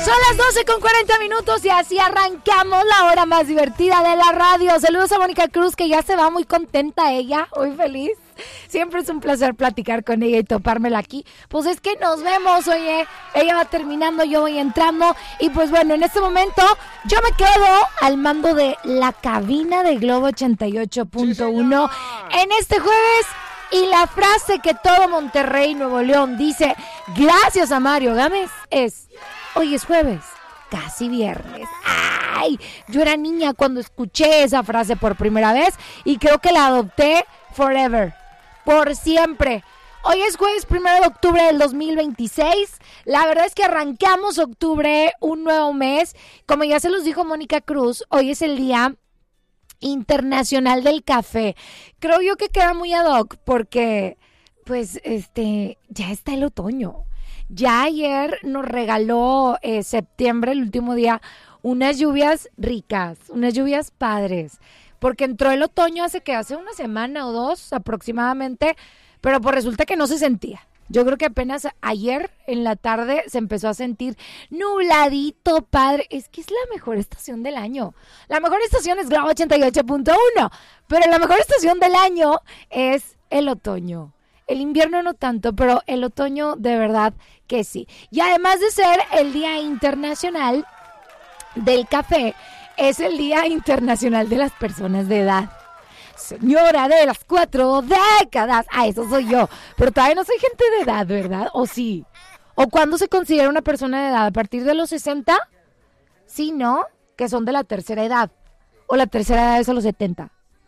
Son las 12:40 y así arrancamos la hora más divertida de la radio. Saludos a Mónica Cruz, que ya se va muy contenta ella, muy feliz. Siempre es un placer platicar con ella y topármela aquí. Pues es que nos vemos, oye. Ella va terminando, yo voy entrando. Y pues bueno, en este momento yo me quedo al mando de la cabina de Globo 88.1 en este jueves. Y la frase que todo Monterrey, Nuevo León dice, gracias a Mario Gámez, es: hoy es jueves, casi viernes. ¡Ay! Yo era niña cuando escuché esa frase por primera vez y creo que la adopté forever, por siempre. Hoy es jueves 1 de octubre del 2026. La verdad es que arrancamos octubre, un nuevo mes. Como ya se los dijo Mónica Cruz, hoy es el Día Internacional del Café. Creo yo que queda muy ad hoc porque, pues, ya está el otoño. Ya ayer nos regaló septiembre, el último día, unas lluvias ricas, unas lluvias padres, porque entró el otoño hace una semana o dos aproximadamente, pero pues resulta que no se sentía. Yo creo que apenas ayer en la tarde se empezó a sentir nubladito, padre. Es que es la mejor estación del año. La mejor estación es Globo 88.1, pero la mejor estación del año es el otoño. El invierno no tanto, pero el otoño de verdad que sí. Y además de ser el Día Internacional del Café, es el Día Internacional de las Personas de Edad. Señora de las 4 décadas. Ah, eso soy yo. Pero todavía no soy gente de edad, ¿verdad? ¿O sí? ¿O cuándo se considera una persona de edad? ¿A partir de los 60? Sí, ¿no? Que son de la tercera edad. ¿O la tercera edad es a los 70?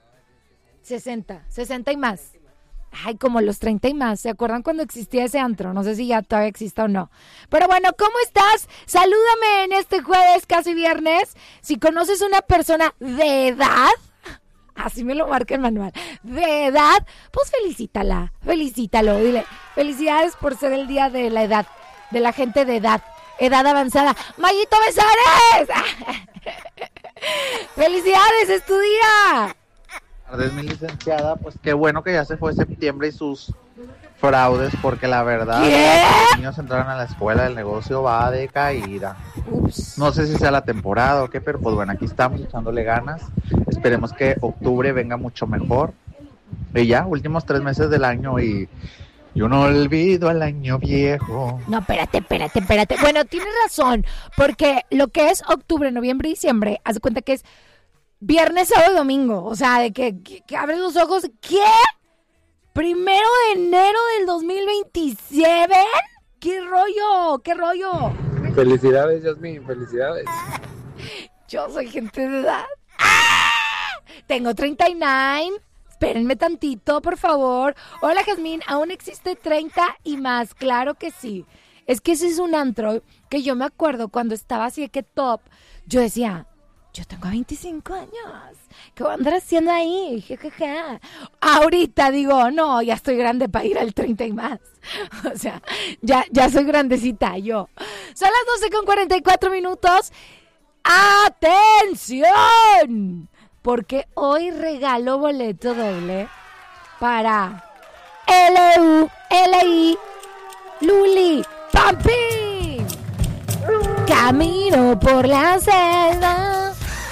60 y más. Ay, como los 30 y más. ¿Se acuerdan cuando existía ese antro? No sé si ya todavía existe o no. Pero bueno, ¿cómo estás? Salúdame en este jueves, casi viernes. Si conoces una persona de edad, así me lo marca el manual, de edad, pues felicítalo, dile, felicidades por ser el día de la edad, de la gente de edad avanzada. ¡Mayito Besares! ¡Felicidades, es tu día! Buenas tardes, mi licenciada. Pues qué bueno que ya se fue septiembre y sus fraudes, porque la verdad, los niños entraron a la escuela, el negocio va de caída. Ups. No sé si sea la temporada o qué, pero pues bueno, aquí estamos echándole ganas. Esperemos que octubre venga mucho mejor. Y ya, últimos 3 meses del año y yo no olvido el año viejo. No, espérate. Bueno, tienes razón, porque lo que es octubre, noviembre y diciembre, haz de cuenta que es viernes, sábado y domingo. O sea, de que abres los ojos. ¿Qué? 1 de enero del 2027. ¿Qué rollo? Felicidades, Yasmin, felicidades. Yo soy gente de edad. ¡Ah! Tengo 39. Espérenme tantito, por favor. Hola, Jazmín, ¿aún existe 30 y más? Claro que sí. Es que ese es un antro que yo me acuerdo cuando estaba así de que top. Yo decía, yo tengo 25 años. ¿Qué voy a andar haciendo ahí? Jejeje. Ahorita digo, no, ya estoy grande para ir al 30 y más. O sea, ya soy grandecita yo. Son las 12:44. ¡Atención! Porque hoy regalo boleto doble para LI, Luli, Pampi. Camino por la selva.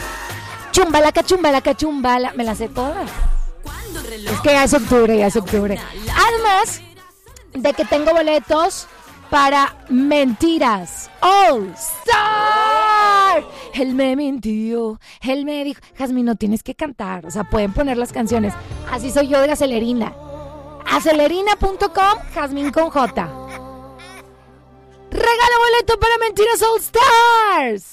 Chumbalaca. Me las sé todas. Es que ya es octubre. Además de que tengo boletos para Mentiras All Star. Él me mintió, él me dijo, Jazmín, no tienes que cantar, o sea, pueden poner las canciones. Así soy yo de Acelerina. Acelerina.com, Jazmín con J. Regalo boleto para Mentiras All Stars.